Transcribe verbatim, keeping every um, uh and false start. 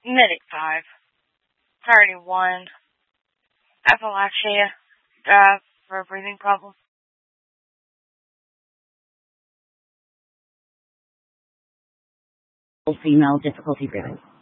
Medic five. Priority one. Appalachia Drive for a breathing problem. Female difficulty breathing.